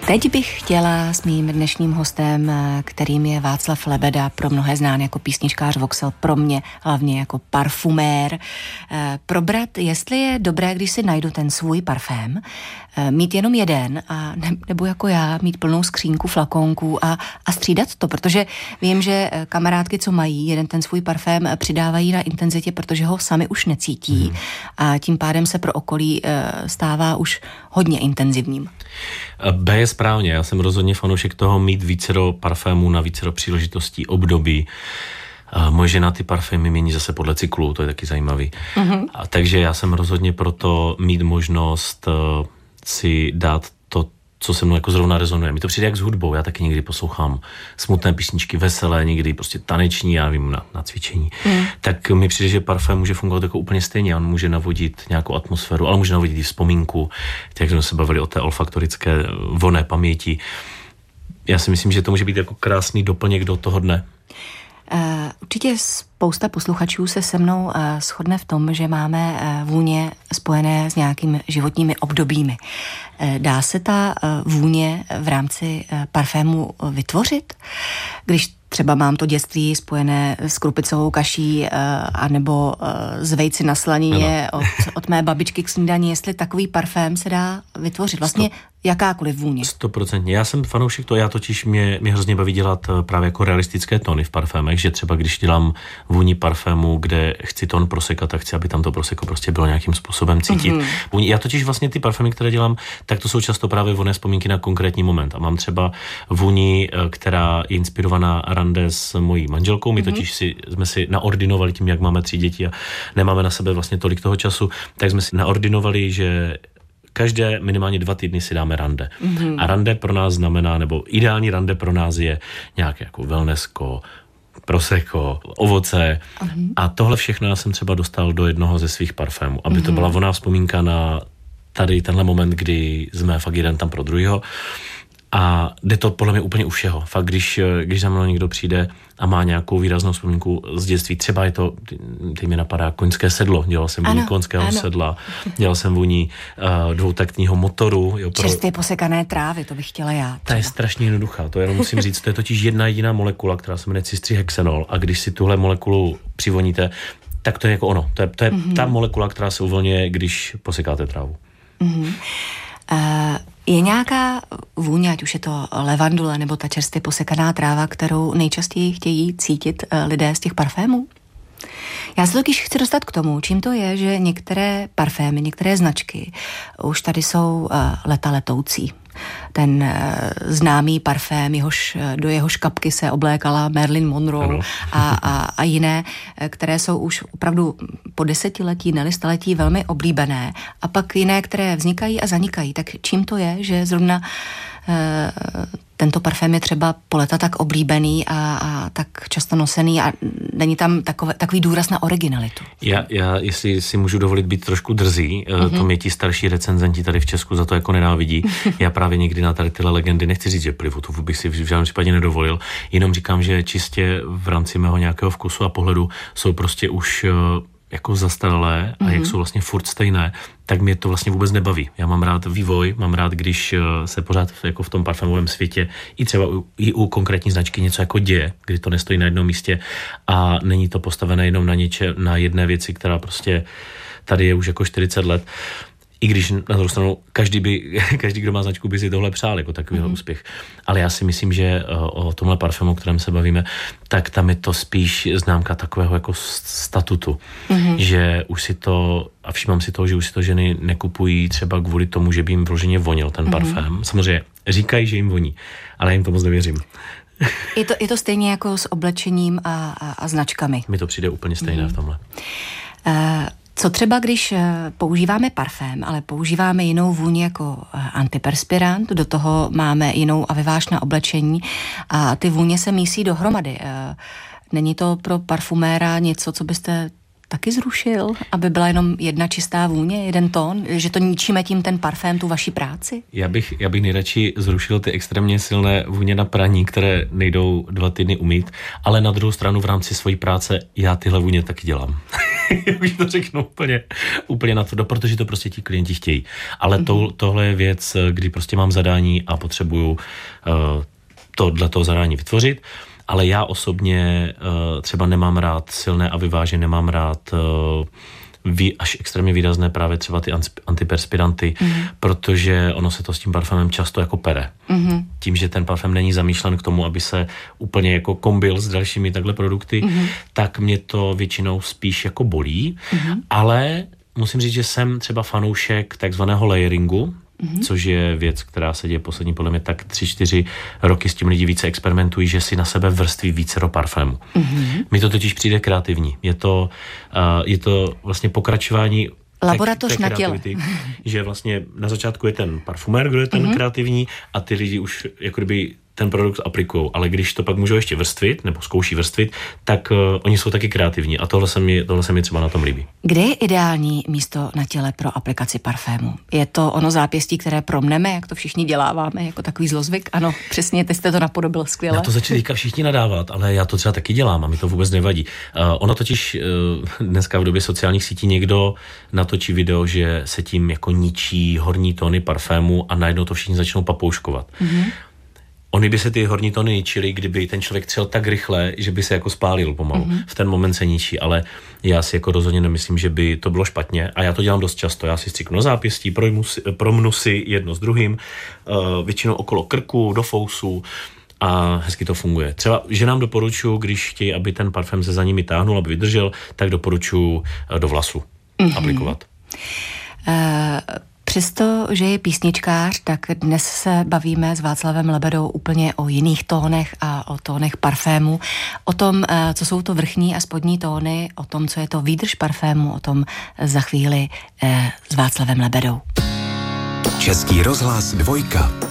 Teď bych chtěla s mým dnešním hostem, kterým je Václav Lebeda, pro mnohé znán jako písničkář Voxel, pro mě hlavně jako parfumér, probrat, jestli je dobré, když si najdu ten svůj parfém, mít jenom jeden, nebo jako já, mít plnou skřínku flakónků a střídat to, protože vím, že kamarádky, co mají jeden ten svůj parfém, přidávají na intenzitě, protože ho sami už necítí a tím pádem se pro okolí stává už hodně intenzivním. B je správně, já jsem rozhodně fanoušek toho mít vícero parfémů na vícero příležitostí, období. Moje žena ty parfémy mění zase podle cyklu, to je taky zajímavý. Takže já jsem rozhodně proto mít možnost si dát to, co se mnou jako zrovna rezonuje. Mi to přijde jak s hudbou, já taky někdy poslouchám smutné písničky, veselé, někdy prostě taneční, já vím, na cvičení. Tak mi přijde, že parfém může fungovat jako úplně stejně, on může navodit nějakou atmosféru, ale může navodit i vzpomínku, jak jsme se bavili o té olfaktorické vonné paměti. Já si myslím, že to může být jako krásný doplněk do toho dne. Určitě spousta posluchačů se se mnou shodne v tom, že máme vůně spojené s nějakými životními obdobími. Dá se ta vůně v rámci parfému vytvořit? Když třeba mám to dětství spojené s krupicovou kaší anebo s vejci na slanině od mé babičky k snídani, jestli takový parfém se dá vytvořit. Vlastně jakákoliv vůně. 100%. Já jsem fanoušek toho, já totiž mě hrozně baví dělat právě jako realistické tóny v parfémech, že třeba když dělám vůni parfému, kde chci tón prosekat, tak chci, aby tam to proseko prostě bylo nějakým způsobem cítit. Já totiž vlastně ty parfémy, které dělám, tak to jsou často právě vonné vzpomínky na konkrétní moment. A mám třeba vůni, která je inspirovaná rande s mojí manželkou. My totiž jsme si naordinovali tím, jak máme 3 děti a nemáme na sebe vlastně tolik toho času, tak jsme si naordinovali, že každé minimálně 2 týdny si dáme rande. A rande pro nás znamená, nebo ideální rande pro nás je nějaké jako wellnessko, prosecco, ovoce. A tohle všechno já jsem třeba dostal do jednoho ze svých parfémů, aby to byla vonná vzpomínka na tady tenhle moment, kdy jsme fakt jeden tam pro druhýho. A jde to podle mě úplně u všeho. Fakt, když za mnou někdo přijde a má nějakou výraznou vzpomínku z dětství, třeba je to, teď mi napadá koňské sedlo, dělal jsem vůni koňského sedla, dělal jsem vůni dvoutaktního motoru. Čerstvě posekané trávy, to bych chtěla já. Ta je strašně jednoduchá, to jenom musím říct, to je totiž jedna jediná molekula, která se jmenuje cystřihexenol, a když si tuhle molekulu přivoníte, tak to je jako ono. To je ta molekula, která se uvolňuje, když posekáte trávu. Je nějaká vůně, ať už je to levandule nebo ta čerstvě posekaná tráva, kterou nejčastěji chtějí cítit lidé z těch parfémů? Já se totiž chci dostat k tomu, čím to je, že některé parfémy, některé značky už tady jsou leta letoucí. Ten známý parfém, do jehož kapky se oblékala Marilyn Monroe a jiné, které jsou už opravdu po desetiletí, ne-li staletí velmi oblíbené. A pak jiné, které vznikají a zanikají. Tak čím to je, že zrovna tento parfém je třeba po léta tak oblíbený a tak často nosený a není tam takový důraz na originalitu? Já jestli si můžu dovolit být trošku drzý, to mě ti starší recenzenti tady v Česku za to jako nenávidí. Já právě někdy na tady tyhle legendy nechci říct, že plivu, to bych si v žádném případě nedovolil. Jenom říkám, že čistě v rámci mého nějakého vkusu a pohledu jsou prostě už jako zastaralé a jak jsou vlastně furt stejné, tak mě to vlastně vůbec nebaví. Já mám rád vývoj, mám rád, když se pořád jako v tom parfémovém světě i třeba i u konkrétní značky něco jako děje, kdy to nestojí na jednom místě a není to postavené jenom na jedné věci, která prostě tady je už jako 40 let. I když na druhou stranu každý, kdo má značku, by si tohle přál jako takovýhle úspěch. Ale já si myslím, že o tomhle parfému, o kterém se bavíme, tak tam je to spíš známka takového jako statutu. Že už si to, a všímám si toho, že už si to ženy nekupují třeba kvůli tomu, že by jim vloženě vonil ten parfém. Samozřejmě říkají, že jim voní, ale já jim to moc nevěřím. Je to stejně jako s oblečením a značkami. Mi to přijde úplně stejné v tomhle. Co třeba, když používáme parfém, ale používáme jinou vůni jako antiperspirant, do toho máme jinou aviváž na oblečení a ty vůně se mísí dohromady. Není to pro parfuméra něco, co byste taky zrušil, aby byla jenom jedna čistá vůně, jeden tón, že to ničíme tím ten parfém, tu vaši práci? Já bych nejradši zrušil ty extrémně silné vůně na praní, které nejdou 2 týdny umýt, ale na druhou stranu v rámci své práce já tyhle vůně taky dělám. Už to řeknu úplně natvrdo, protože to prostě ti klienti chtějí. Ale tohle je věc, kdy prostě mám zadání a potřebuju to dla toho zadání vytvořit, ale já osobně třeba nemám rád silné a vyvážené, nemám rád až extrémně výrazné právě třeba ty antiperspiranty, protože ono se to s tím parfémem často jako pere. Tím, že ten parfém není zamýšlen k tomu, aby se úplně jako kombil s dalšími takhle produkty, tak mě to většinou spíš jako bolí, ale musím říct, že jsem třeba fanoušek takzvaného layeringu, což je věc, která se děje poslední podle mě tak 3-4 roky, s tím lidi více experimentují, že si na sebe vrství více do parfému. Mi to totiž přijde kreativní. Je to vlastně pokračování laboratoř na těle. Že vlastně na začátku je ten parfumér, kdo je ten kreativní a ty lidi už jako kdyby ten produkt aplikujou, ale když to pak můžou ještě vrstvit, nebo zkouší vrstvit, tak oni jsou taky kreativní a tohle se mi třeba na tom líbí. Kde je ideální místo na těle pro aplikaci parfému? Je to ono zápěstí, které promneme, jak to všichni děláváme, jako takový zlozvyk? Ano, přesně, ty jste to napodobil skvěle. Na to začali všichni nadávat, ale já to třeba taky dělám a mi to vůbec nevadí. Ono totiž dneska v době sociálních sítí někdo natočí video, že se tím jako ničí horní tóny parfému a najednou to všichni začnou papouškovat. Ony by se ty horní tóny ničily, kdyby ten člověk třel tak rychle, že by se jako spálil pomalu. V ten moment se ničí, ale já si jako rozhodně nemyslím, že by to bylo špatně a já to dělám dost často. Já si stříknu na zápěstí, promnu si jedno s druhým, většinou okolo krku, do fousů a hezky to funguje. Třeba ženám doporučuji, když chtějí, aby ten parfém se za nimi táhnul, aby vydržel, tak doporučuji do vlasu aplikovat. Přesto, že je písničkář, tak dnes se bavíme s Václavem Lebedou úplně o jiných tónech a o tónech parfému, o tom, co jsou to vrchní a spodní tóny, o tom, co je to výdrž parfému, o tom za chvíli s Václavem Lebedou. Český rozhlas 2.